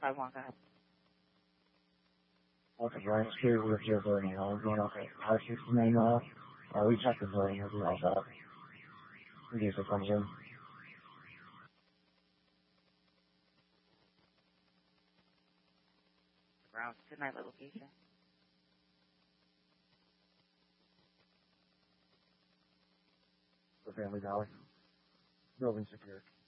5-1, go ahead. Okay, Ryan Spear with your voting. I'm going off at Archie's name off. We checked the voting as well, but we usually comes in. Browns, good night, location. For Family Valley. Building secure.